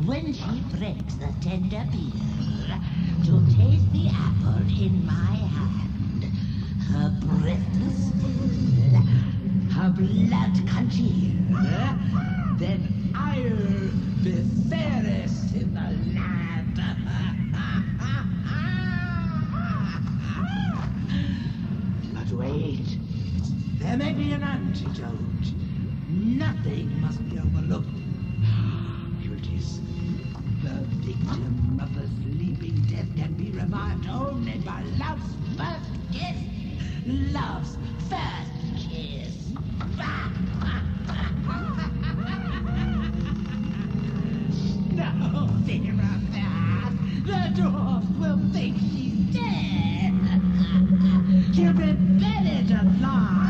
when she breaks the tender peel, to taste the apple in my hand, her breathless still, her blood congeal, then I'll be fairest in the land. But wait, there may be an antidote. Nothing must be overlooked. Here it is. The victim of the sleeping death can be revived only by love's first kiss. Love's first kiss. No fear of that. The dwarf will think she's dead. She'll be buried alive.